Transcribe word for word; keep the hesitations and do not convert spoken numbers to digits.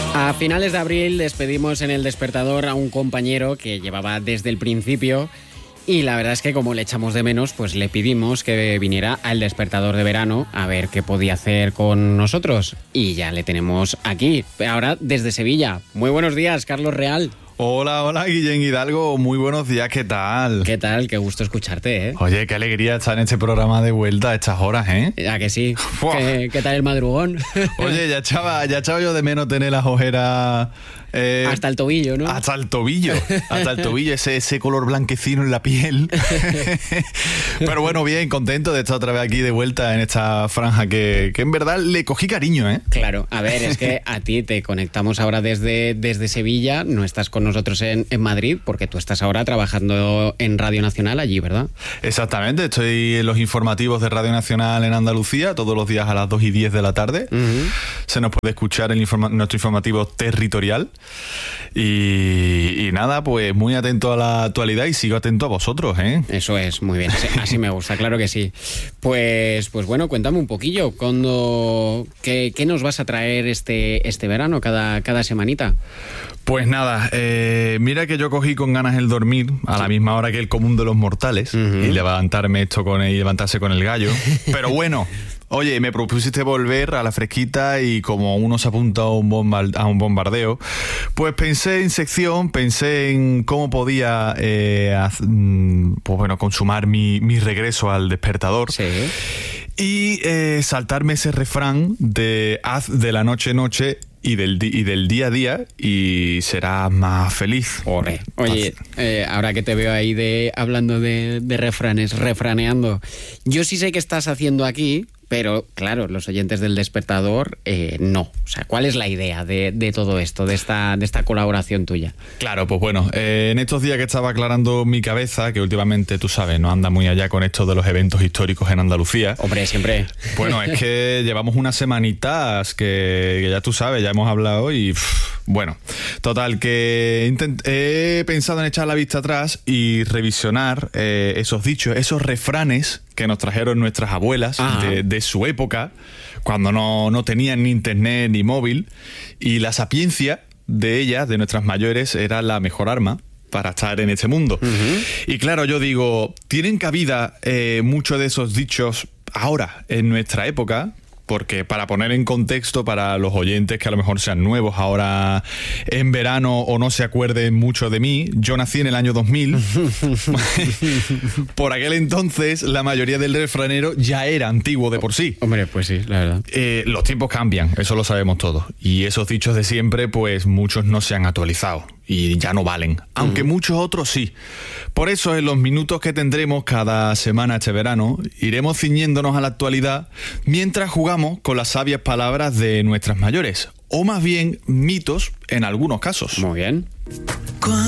A finales de abril despedimos en El Despertador a un compañero que llevaba desde el principio y la verdad es que como le echamos de menos, pues le pedimos que viniera al Despertador de verano a ver qué podía hacer con nosotros y ya le tenemos aquí, ahora desde Sevilla. Muy buenos días, Carlos Real. Hola, hola, Guillén Hidalgo. Muy buenos días, ¿qué tal? ¿Qué tal? Qué gusto escucharte, ¿eh? Oye, qué alegría estar en este programa de vuelta a estas horas, ¿eh? ¿A que sí? ¿Qué, ¿Qué tal el madrugón? Oye, ya echaba, ya echaba yo de menos tener las ojeras... Eh, hasta el tobillo, ¿no? Hasta el tobillo, hasta el tobillo, ese, ese color blanquecino en la piel. Pero bueno, bien, contento de estar otra vez aquí de vuelta en esta franja que, que en verdad le cogí cariño, ¿eh? Claro, a ver, es que a ti te conectamos ahora desde, desde Sevilla, no estás con nosotros en, en Madrid, porque tú estás ahora trabajando en Radio Nacional allí, ¿verdad? Exactamente, estoy en los informativos de Radio Nacional en Andalucía, todos los días a las dos y diez de la tarde. Uh-huh. Se nos puede escuchar el informa- nuestro informativo territorial. Y, y nada, pues muy atento a la actualidad y sigo atento a vosotros, ¿eh? Eso es, muy bien, así, así me gusta, claro que sí. Pues, pues bueno, cuéntame un poquillo, ¿cuándo, qué, qué nos vas a traer este, este verano, cada, cada semanita? Pues nada, eh, mira que yo cogí con ganas el dormir a la misma hora que el común de los mortales, uh-huh, y levantarme esto con el, y levantarse con el gallo, pero bueno. Oye, me propusiste volver a la fresquita y como uno se apunta a un, bombard- a un bombardeo, pues pensé en sección, pensé en cómo podía eh, haz- pues bueno, consumar mi, mi regreso al despertador. Sí. Y eh, saltarme ese refrán de haz de la noche noche y del, di- y del día a día y serás más feliz. Oye, oye eh, ahora que te veo ahí de hablando de, de refranes, refraneando, yo sí sé qué estás haciendo aquí, pero claro, los oyentes del Despertador eh, no. O sea, ¿cuál es la idea de, de todo esto, de esta, de esta colaboración tuya? Claro, pues bueno, eh, en estos días que estaba aclarando mi cabeza, que últimamente, tú sabes, no anda muy allá con esto de los eventos históricos en Andalucía. Hombre, siempre. Bueno, es que llevamos unas semanitas que, que ya tú sabes, ya hemos hablado y... Pff, bueno, total, que intent- he pensado en echar la vista atrás y revisionar eh, esos dichos, esos refranes que nos trajeron nuestras abuelas de, de su época, cuando no, no tenían ni internet ni móvil, y la sapiencia de ellas, de nuestras mayores, era la mejor arma para estar en este mundo. Uh-huh. Y claro, yo digo, ¿tienen cabida eh, muchos de esos dichos ahora, en nuestra época? Porque para poner en contexto para los oyentes que a lo mejor sean nuevos ahora en verano o no se acuerden mucho de mí, yo nací en el año dos mil. Por aquel entonces la mayoría del refranero ya era antiguo de por sí. Hombre, pues sí, la verdad. Eh, los tiempos cambian, eso lo sabemos todos. Y esos dichos de siempre, pues muchos no se han actualizado y ya no valen, aunque uh-huh, muchos otros sí. Por eso en los minutos que tendremos cada semana este verano iremos ciñéndonos a la actualidad mientras jugamos con las sabias palabras de nuestras mayores, o más bien mitos en algunos casos. Muy bien.